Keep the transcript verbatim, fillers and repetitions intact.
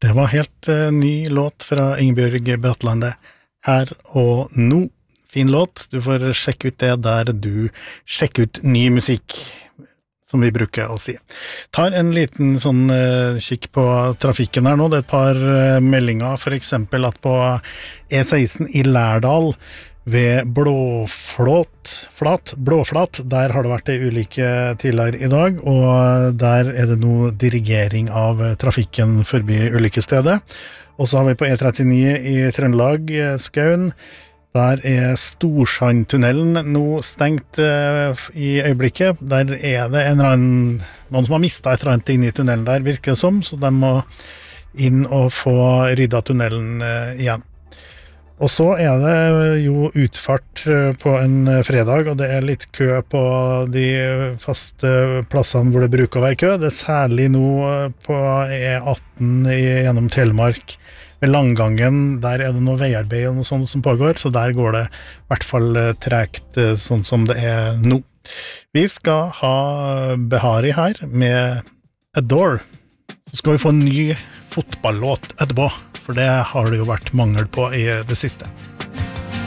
Det var helt uh, ny låt fra Ingebjørg Brattlande. Her og nå. Fin låt. Du får sjekke ut det der du sjekker ut ny musikk, som vi bruker å si. Tar en liten sånn uh, kikk på trafikken her nå. Det er et par uh, meldinger, for eksempel at på E seksten i Lærdal ved Blåflåt, flat, Blåflat, der har det vært en ulykke tidligere i dag, og der er det nå dirigering av trafikken forbi ulykkestedet. Og så har vi på E trettini i Trøndelag, Skaun. Der er Storsandtunnelen nå stengt uh, i øyeblikket. Der er det en eller annen, noen som har mistet et eller annet inn i tunnelen der, virker det som, så de må inn og få ryddet tunnelen uh, igjen. Og så er det jo utfart på en fredag, og det er litt kø på de faste plassene hvor det bruker å være kø. Det er særlig nå på E atten gjennom Telemark. Ved Langgangen, der er det noe veiarbeid og noe sånt som pågår, så der går det i hvert fall tregt sånn som det er nå. Vi skal ha Behari her med Adore. Så skal vi få en ny fotballåt etterpå, for det har det jo vært mangel på i det siste.